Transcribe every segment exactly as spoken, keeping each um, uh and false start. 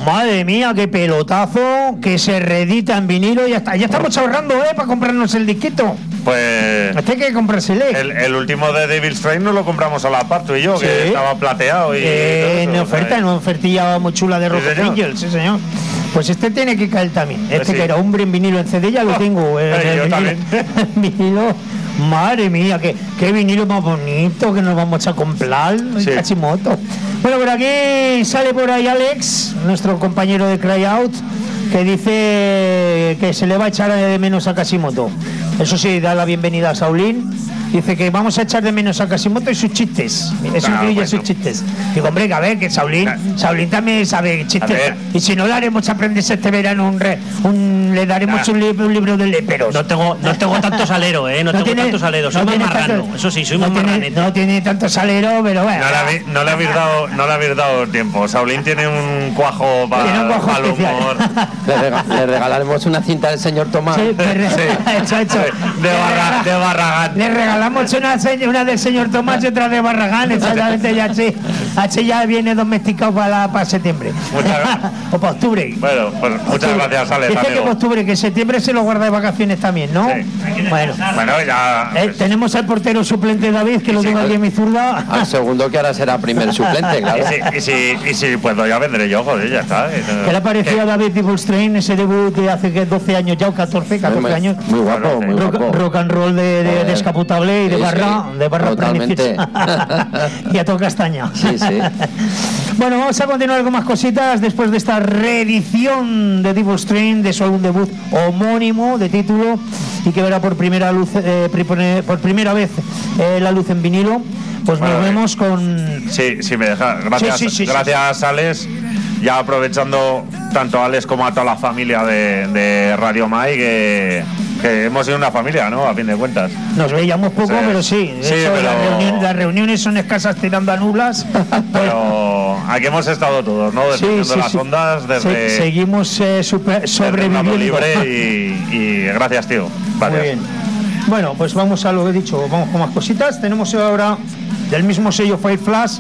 Madre mía, qué pelotazo, que se reedita en vinilo y ya está. Ya estamos ahorrando, ¿eh? Para comprarnos el disquito. Pues... Este hay que comprársele. El, el último de Devil's Train nos lo compramos a la par, tú y yo, Sí. que estaba plateado y... Eh, en todo eso, oferta, ¿sabes? en una ofertilla muy chula de Sí, Rock señor. Angel, sí señor. Pues este tiene que caer también. Este Pues sí. que era hombre en vinilo en C D ya lo Oh, tengo. eh, eh, yo en también. en vinilo. Madre mía, qué, qué vinilo más bonito que nos vamos a comprar. Sí. Kashimoto. Bueno, por aquí sale por ahí Alex, nuestro compañero de Cry Out, que dice que se le va a echar de menos a Kashimoto. Eso sí, da la bienvenida a Saulín. Dice que vamos a echar de menos a Kashimoto y sus chistes. Eso Claro, incluye bueno. sus chistes. Digo, hombre, que a ver, que Saulín, Claro. Saulín también sabe A chistes. ver. Y si no, le haremos aprenderse este verano un, re, un le daremos Claro. un, li- un libro de léperos. No tengo, no tengo tanto salero, ¿eh? No, tengo tiene- tanto salero. Soy no más tiene marrano. tanto- Eso sí, soy no más tiene, marranete. no tiene tanto salero, pero bueno. No le, habéis, no, le habéis dado, no le habéis dado tiempo. Saulín tiene un cuajo para Tiene un cuajo el especial. humor. Le, rega- le regalaremos una cinta del señor Tomás. Sí, me re- hecho, hecho. De, barra, de Barragán. Le regalamos una, se- una del señor Tomás y otra de Barragán, exactamente, ya sí. H ya viene domesticado para, para septiembre. Muchas gracias. O para octubre. Bueno, pues muchas gracias, Alex, Dice que amigo. para octubre, que septiembre se lo guarda de vacaciones también, ¿no? Sí. Bueno. Bueno, ya... Eh, tenemos al portero suplente David, que lo tengo aquí en mi zurda. Al segundo que ahora será primer suplente, claro. Y si, y, si, y si puedo, ya vendré yo, joder, ya está. Y no- ¿Qué le ha parecido a David Devil's Train, ese debut de hace que doce años ya, o catorce, catorce Muy- años? Muy guapo, muy Rock, guapo. rock and roll de, de, Joder. descapotable y de Sí, barra, sí, de barra totalmente. preciosa. Y a todo castaña. Sí, sí. Bueno, vamos a continuar con más cositas después de esta reedición de Devil's Train, de su álbum debut homónimo de título, y que verá por primera luz, eh, pri- por primera vez eh, la luz en vinilo. Pues Bueno, nos eh, vemos con... Sí, sí, me deja. Gracias, Sí, sí, sí, gracias Alex. Ya aprovechando tanto a Alex como a toda la familia de, de Radio Mai, que, que hemos sido una familia, ¿no? A fin de cuentas. Nos veíamos poco, Sí. pero sí. Sí, Eso, pero- las, reuniones, las reuniones son escasas tirando a nulas. Pero aquí hemos estado todos, ¿no? Sí, Defendiendo sí, las sí. ondas desde. Se- seguimos eh, super- desde el lado sobreviviendo. libre y, y gracias, tío. Gracias. Muy bien. Bueno, pues vamos a lo que he dicho, vamos con más cositas. Tenemos ahora del mismo sello Fire Flash,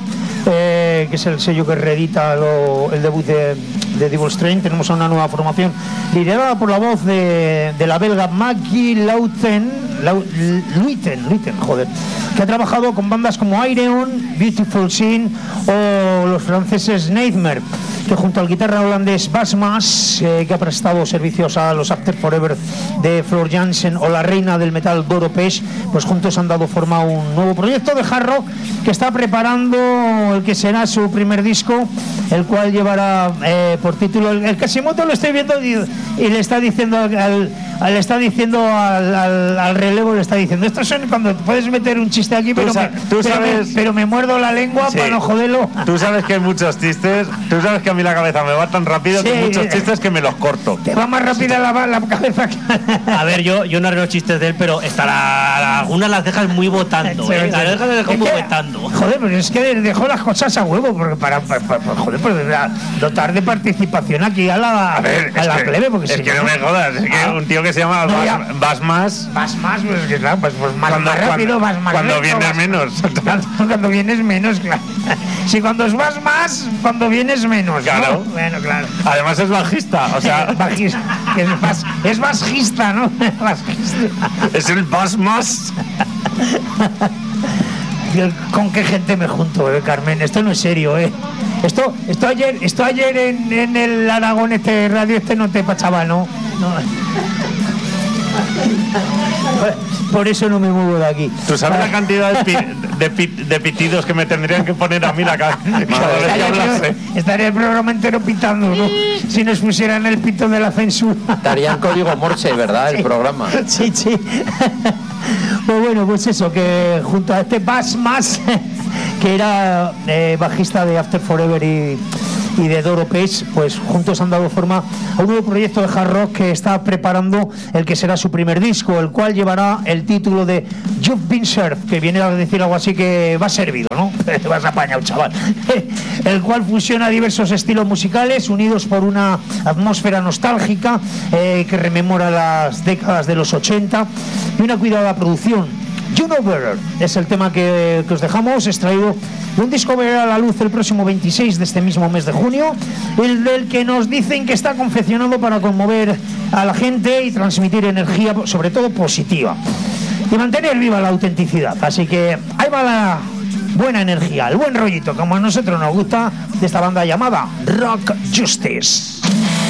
eh, que es el sello que reedita lo- el debut de, de Devil's Train. Tenemos a una nueva formación liderada por la voz de, de la belga Maggie Lauten, Lau- Luiten, Luiten, joder, que ha trabajado con bandas como Ireon, Beautiful Sin o los franceses Nightmare, que junto al guitarra holandés Bas Mas, eh, que ha prestado servicios a los After Forever de Floor Jansen o la reina del metal Doro Pesch, pues juntos han dado forma a un nuevo proyecto de hard rock que está preparando el que será su primer disco, el cual llevará eh, por título el, el Kashimoto. Lo estoy viendo y, y le está diciendo al, al- le está diciendo al, al- al relevo, le está diciendo, estos son cuando puedes meter un chiste aquí, pero, sa- me, tú pero, me, sabes- pero me muerdo la lengua Sí. para no joderlo. Tú sabes que hay muchos chistes, tú sabes que a mí la cabeza me va tan rápido que Sí, hay muchos eh. chistes que me los corto. Te va más rápida la, la cabeza que... A ver, yo, yo no arreglo chistes de él, pero estará, algunas las dejas muy votando, Sí, ¿eh? sí. Las dejas las dejas Es muy que, votando. Joder, pero es que dejó las cosas a huevo, porque para, para, para- joder, pues para dotar de participación aquí a la, A ver, a es la que, plebe, porque es si que no me jodas, es que Ah. un tío que se llama No, Bas, ya. Bas Más, vas más, pues, que claro, pues, pues más, Cuando- más rápido, cuando- vas más cuando lento, vienes vas- menos. Cuando, cuando vienes menos, claro. Si cuando vas más, cuando vienes menos, ¿no? Claro. Bueno, claro. además es bajista, o sea, Bajista, que es, bas- es bajista, ¿no? Bajista. es el Bas Más. Yo, ¿con qué gente me junto, eh, Carmen? Esto no es serio, ¿eh? Esto, esto ayer, esto ayer en, en el Aragón, este radio, este no te pachaba, ¿no? No. Por eso no me muevo de aquí. ¿Tú sabes la cantidad de, pi- de, pi- de pitidos que me tendrían que poner a mí la ca- cada vez que Estaría, hablase? estaría el programa entero pitando, ¿no? Si nos pusieran el pito de la censura. Estaría en código Morse, ¿verdad? El programa. Sí, sí. Pues bueno, pues eso, que junto a este Bas Mas, que era eh, bajista de After Forever y, y de Doro Pesch, pues juntos han dado forma a un nuevo proyecto de hard rock que está preparando el que será su primer disco, el cual llevará el título de You've Been Served, que viene a decir algo así que va servido, ¿no? Te vas apañado, chaval. El cual fusiona diversos estilos musicales unidos por una atmósfera nostálgica eh, que rememora las décadas de los ochenta y una cuidada producción. You Know Better es el tema que, que os dejamos, extraído de un disco que verá la luz el próximo veintiséis de este mismo mes de junio, el del que nos dicen que está confeccionado para conmover a la gente y transmitir energía, sobre todo positiva, y mantener viva la autenticidad. Así que ahí va la buena energía, el buen rollito, como a nosotros nos gusta, de esta banda llamada Rock Justice.